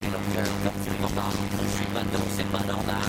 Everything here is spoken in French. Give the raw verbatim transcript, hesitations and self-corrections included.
leur cœur, leur tuer en bas. Je suis pas donc c'est pas normal.